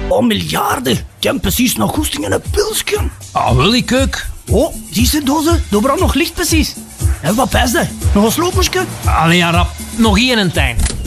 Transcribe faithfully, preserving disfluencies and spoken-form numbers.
Oh, miljarden. Ik heb precies nog goesting in een pilsje. Ah, wil ik ook. Oh, zie je dozen? Dat brandt nog licht precies. En wat pijs je? Nog een sloopmoesje? Allee, ja, rap. Nog één en tijn.